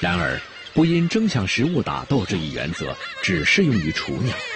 然而，不因争抢食物打斗这一原则只适用于雏鸟。